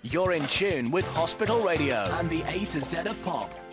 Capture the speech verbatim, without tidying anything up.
You're in tune with Hospital Radio and the A to Z of Pop.